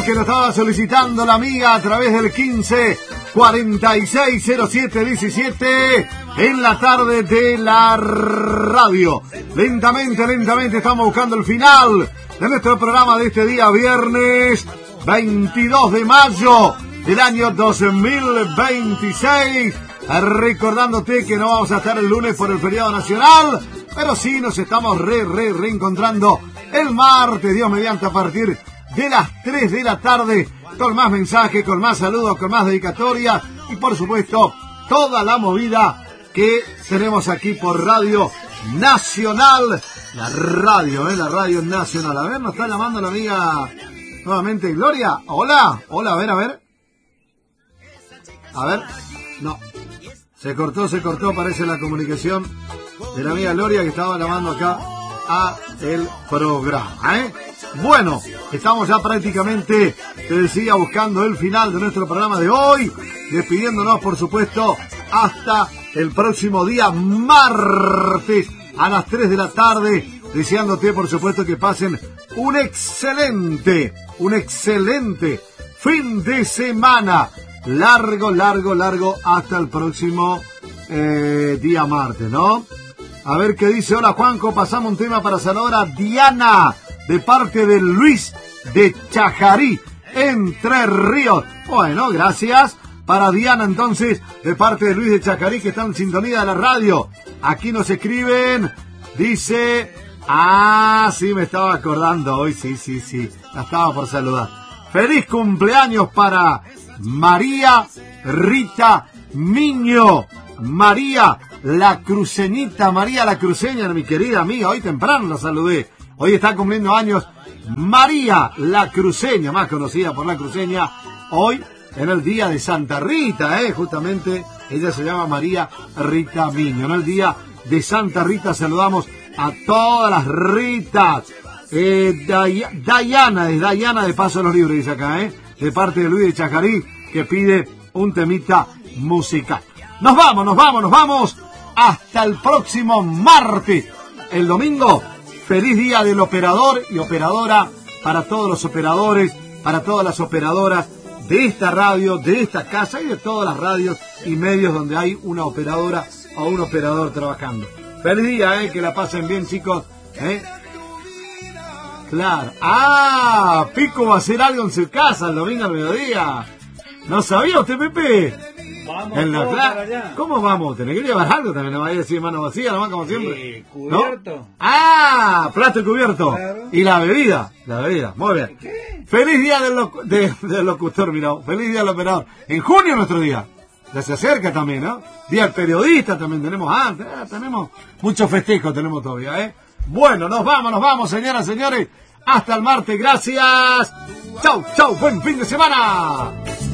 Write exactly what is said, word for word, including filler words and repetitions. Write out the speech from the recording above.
que lo estaba solicitando la amiga a través del quince cuarenta y seis cero siete diecisiete en la tarde de la radio. Lentamente, lentamente estamos buscando el final de nuestro programa de este día viernes veintidós de mayo del año dos mil veintiséis. Recordándote que no vamos a estar el lunes por el feriado nacional, pero sí nos estamos re, re, reencontrando el martes, Dios mediante, a partir de las tres de la tarde, con más mensajes, con más saludos, con más dedicatorias y por supuesto toda la movida que tenemos aquí por Radio Nacional, la radio, ¿eh? La Radio Nacional. A ver, nos está llamando la amiga nuevamente Gloria. Hola, hola, a ver, a ver. A ver, no. Se cortó, se cortó, parece la comunicación de la amiga Gloria que estaba llamando acá a el programa, ¿eh? Bueno, estamos ya prácticamente, te decía, buscando el final de nuestro programa de hoy, despidiéndonos, por supuesto, hasta el próximo día martes a las tres de la tarde, deseándote, por supuesto, que pasen un excelente, un excelente fin de semana. Largo, largo, largo, hasta el próximo eh, día martes, ¿no? A ver qué dice. Hola, Juanjo, pasamos un tema para saludar a Diana, de parte de Luis de Chajarí, Entre Ríos. Bueno, gracias para Diana, entonces, de parte de Luis de Chajarí, que está en sintonía de la radio. Aquí nos escriben, dice... Ah, sí, me estaba acordando hoy, sí, sí, sí, la estaba por saludar. Feliz cumpleaños para... María Rita Miño, María la Cruceñita, María la Cruceña, mi querida amiga, hoy temprano la saludé. Hoy está cumpliendo años María la Cruceña, más conocida por la Cruceña, hoy en el día de Santa Rita, eh, justamente ella se llama María Rita Miño. En el día de Santa Rita saludamos a todas las Ritas. Eh, Day- Dayana, es Dayana de Paso a los Libres, dice acá, eh. de parte de Luis de Chajarí, que pide un temita musical. Nos vamos, nos vamos, nos vamos hasta el próximo martes. El domingo, feliz día del operador y operadora para todos los operadores, para todas las operadoras de esta radio, de esta casa y de todas las radios y medios donde hay una operadora o un operador trabajando. Feliz día, eh, que la pasen bien, chicos, eh. Claro. Ah, Pico va a hacer algo en su casa el domingo al mediodía. ¿No sabía usted, Pepe? Vamos en la todos pla- para allá. ¿Cómo vamos? ¿Tenés que llevar algo también? ¿No vaya a decir mano vacía, nomás como siempre? Sí, cubierto. ¿No? Ah, plato y cubierto. Claro. Y la bebida. La bebida. Muy bien. ¿Qué? Feliz día del, locu- de- del locutor, mira. Feliz día del operador. En junio nuestro día. Ya se acerca también, ¿no? Día del periodista también tenemos antes. Ah, tenemos muchos festejos, tenemos todavía, ¿eh? Bueno, nos vamos, nos vamos, señoras, señores. Hasta el martes, gracias. Chau, chau, buen fin de semana.